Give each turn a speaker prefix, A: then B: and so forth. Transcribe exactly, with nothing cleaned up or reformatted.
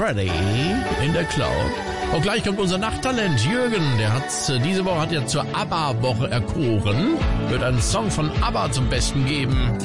A: Freddy in der Cloud. Und gleich kommt unser Nachttalent Jürgen. Der hat diese Woche hat er zur ABBA-Woche erkoren. Wird einen Song von ABBA zum Besten geben.